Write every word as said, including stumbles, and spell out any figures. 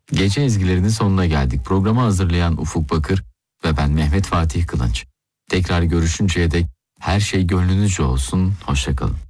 Gece ezgilerinin sonuna geldik. Programı hazırlayan Ufuk Bakır ve ben Mehmet Fatih Kılınç. Tekrar görüşünceye dek her şey gönlünüzce olsun. Hoşça kalın.